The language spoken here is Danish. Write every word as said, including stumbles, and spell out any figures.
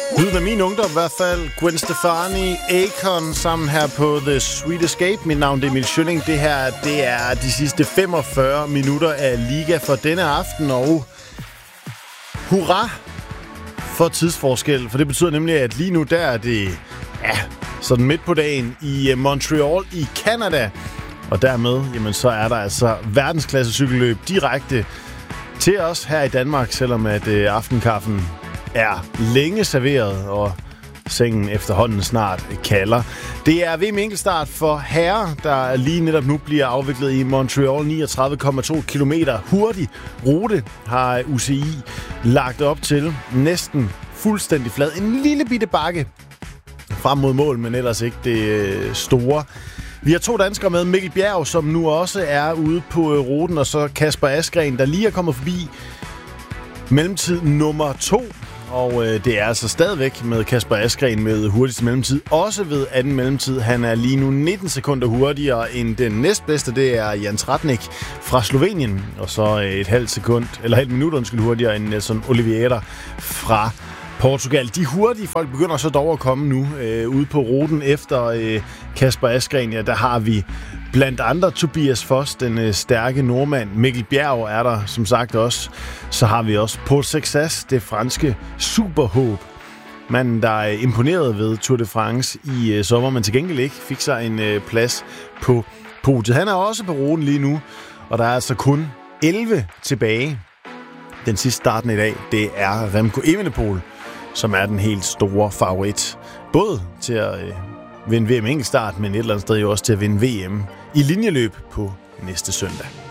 Lyden af min ungdom i hvert fald. Gwen Stefani, Akon sammen her på The Sweet Escape. Mit navn det er Emil Schønning. Det her det er de sidste femogfyrre minutter af Liga for denne aften. Og hurra for tidsforskel. For det betyder nemlig, at lige nu der er det ja, sådan midt på dagen i Montreal i Canada. Og dermed jamen, så er der altså verdensklasse cykelløb direkte til os her i Danmark. Selvom at øh, aftenkaffen er længe serveret, og sengen efterhånden snart kalder. Det er V M enkeltstart for herrer, der lige netop nu bliver afviklet i Montreal. niogtredive komma to kilometer hurtig rute har U C I lagt op til. Næsten fuldstændig flad. En lille bitte bakke frem mod mål, men ellers ikke det store. Vi har to danskere med. Mikkel Bjerg, som nu også er ude på ruten, og så Kasper Asgreen, der lige er kommet forbi mellemtid nummer to. Og øh, det er altså stadigvæk med Kasper Asgreen med hurtigste mellemtid. Også ved anden mellemtid. Han er lige nu nitten sekunder hurtigere end den næstbedste. Det er Jan Tratnik fra Slovenien. Og så øh, et halvt sekund, eller halvt minut undskyld, hurtigere end Nelson Oliveira fra Portugal. De hurtige folk begynder så dog at komme nu øh, ude på ruten efter øh, Kasper Asgreen. Ja, der har vi blandt andre Tobias Foss, den øh, stærke nordmand. Mikkel Bjerg er der som sagt også. Så har vi også Paul Sexas, det franske superhåb. Manden, der er imponeret ved Tour de France i øh, sommer, men til gengæld ikke fik sig en øh, plads på podiet. Han er også på ruten lige nu, og der er altså kun elleve tilbage. Den sidste starten i dag, det er Remco Evenepoel, som er den helt store favorit. Både til at øh, vinde V M enkeltstart, men et eller andet sted jo også til at vinde V M i linjeløb på næste søndag.